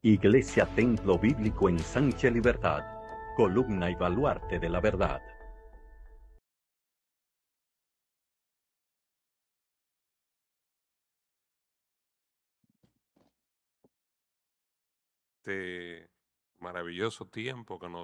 Iglesia Templo Bíblico Ensanche Libertad, columna y baluarte de la verdad. Este maravilloso tiempo que nos